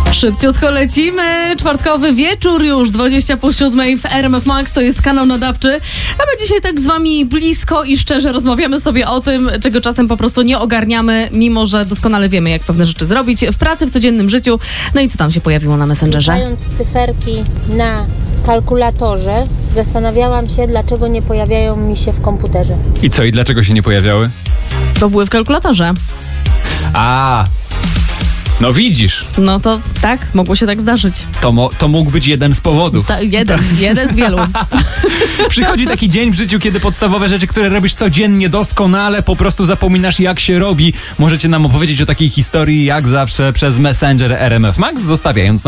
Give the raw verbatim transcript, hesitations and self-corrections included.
Szybciutko lecimy. Czwartkowy wieczór już, dwadzieścia po siódmej w R M F Max. To jest kanał nadawczy. A my dzisiaj tak z wami blisko i szczerze rozmawiamy sobie o tym, czego czasem po prostu nie ogarniamy, mimo że doskonale wiemy, jak pewne rzeczy zrobić w pracy, w codziennym życiu. No i co tam się pojawiło na Messengerze? Mając cyferki na kalkulatorze, zastanawiałam się, dlaczego nie pojawiają mi się w komputerze. I co, i dlaczego się nie pojawiały? To były w kalkulatorze. A, no widzisz, No to tak, mogło się tak zdarzyć. to, mo- to mógł być jeden z powodów. Ta, jeden, jeden z wielu. Przychodzi taki dzień w życiu, kiedy podstawowe rzeczy, które robisz codziennie doskonale, po prostu zapominasz, jak się robi. Możecie nam opowiedzieć o takiej historii, jak zawsze, przez Messenger R M F Max, zostawiając